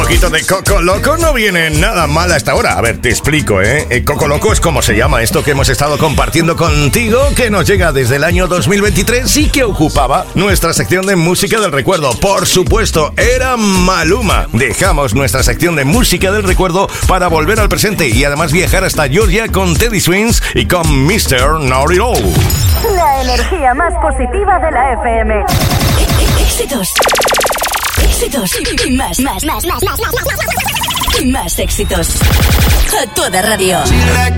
poquito de Coco Loco no viene nada mal a esta hora. A ver, te explico, Coco Loco es como se llama esto que hemos estado compartiendo contigo, que nos llega desde el año 2023 y que ocupaba nuestra sección de música del recuerdo. Por supuesto, era Maluma. Dejamos nuestra sección de música del recuerdo para volver al presente y además viajar hasta Georgia con Teddy Swims y con Mr. Know It All. La energía más positiva de la FM. Éxitos. Éxitos y más. Y más éxitos. A toda radio. She like